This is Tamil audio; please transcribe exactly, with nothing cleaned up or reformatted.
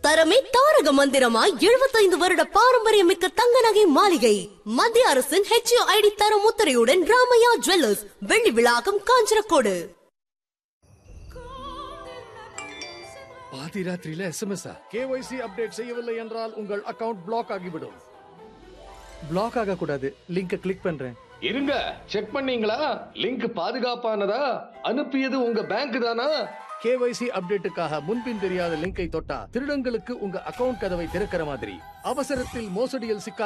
தரமே தாரக மந்திரமாய் எழுபத்தைந்து வருட பாரம்பரியமிக்க தங்க நகை மாளிகை. மத்திய அரசின் ஹெச் ஐ டி தர முத்திரையுடன் ராமையா ஜுவல்லர்ஸ், வெள்ளி விழாக்கம், காஞ்சனக்கோடு. பாதி ராத்திரியில எஸ்எம்எஸ் கேஒய்சி அப்டேட் செய்யவில்லை என்றால் உங்கள் அக்கவுண்ட் பிளாக் ஆகிவிடும். பிளாக் ஆக கூடாது, லிங்கை கிளிக் பண்றேன். இருங்க, செக் பண்ணீங்களா? லிங்க் பாதுகாப்பானதா? அனுப்பியது உங்க பேங்க் தானா? கேஒய்சி அப்டேட்டுக்காக முன்பின் தெரியாத லிங்கை தொட்டா திருடங்களுக்கு உங்க அக்கவுண்ட் கதவை திறக்கிற மாதிரி. அவசரத்தில் மோசடியில் சிக்கா